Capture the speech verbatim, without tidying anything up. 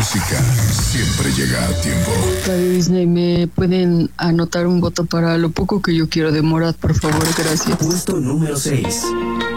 música siempre llega a tiempo. Radio Disney, ¿me pueden anotar un voto para lo poco que yo quiero de Morat, por favor? Gracias. Puesto número seis.